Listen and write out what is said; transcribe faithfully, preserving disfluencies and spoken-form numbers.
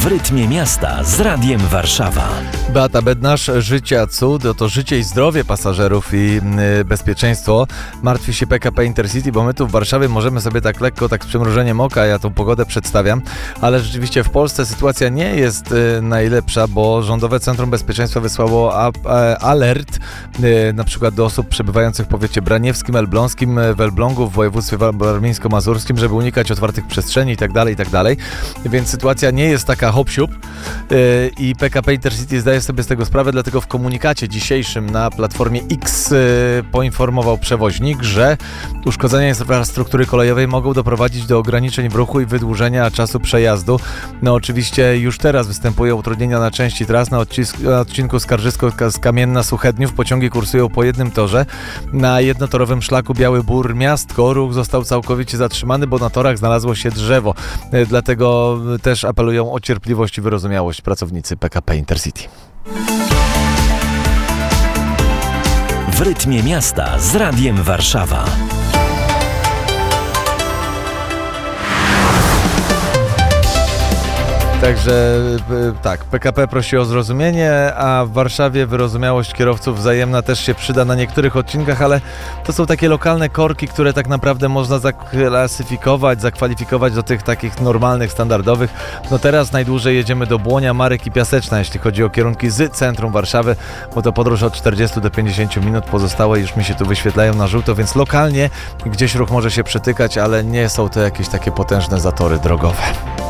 rytmie miasta z Radiem Warszawa. Beata Bednarz, Życia Cud, to życie i zdrowie pasażerów i y, bezpieczeństwo. Martwi się P K P Intercity, bo my tu w Warszawie możemy sobie tak lekko, tak z przymrużeniem oka, ja tą pogodę przedstawiam, ale rzeczywiście w Polsce sytuacja nie jest y, najlepsza, bo Rządowe Centrum Bezpieczeństwa wysłało a, a, alert y, na przykład do osób przebywających w powiecie braniewskim, elbląskim, w Elblągu, w województwie warmińsko-mazurskim, żeby unikać otwartych przestrzeni i tak dalej, i tak dalej. Więc sytuacja nie jest taka hop-siup yy, i P K P Intercity zdaje sobie z tego sprawę, dlatego w komunikacie dzisiejszym na platformie X yy, poinformował przewoźnik, że uszkodzenia infrastruktury kolejowej mogą doprowadzić do ograniczeń w ruchu i wydłużenia czasu przejazdu. No oczywiście już teraz występują utrudnienia na części tras. Na, odcisk, na odcinku Skarżysko-Kamienna-Suchedniów pociągi kursują po jednym torze. Na jednotorowym szlaku Biały Bór-Miastko ruch został całkowicie zatrzymany, bo na torach znalazło się drzewo. Yy, dlatego też apelują o cierpliwość i wyrozumiałość pracownicy P K P Intercity. W rytmie miasta z Radiem Warszawa. Także tak, P K P prosi o zrozumienie, a w Warszawie wyrozumiałość kierowców wzajemna też się przyda na niektórych odcinkach, ale to są takie lokalne korki, które tak naprawdę można zaklasyfikować, zakwalifikować do tych takich normalnych, standardowych. No teraz najdłużej jedziemy do Błonia, Marek i Piaseczna, jeśli chodzi o kierunki z centrum Warszawy, bo to podróż od czterdziestu do pięćdziesięciu minut, pozostałe już mi się tu wyświetlają na żółto, więc lokalnie gdzieś ruch może się przytykać, ale nie są to jakieś takie potężne zatory drogowe.